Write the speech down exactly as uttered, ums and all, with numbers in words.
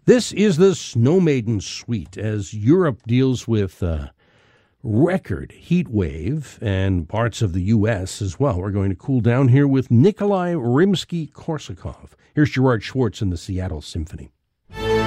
This is the Snow Maiden Suite as Europe deals with a record heat wave and parts of the U S as well. We're going to cool down here with Nikolai Rimsky-Korsakov. Here's Gerard Schwartz and the Seattle Symphony.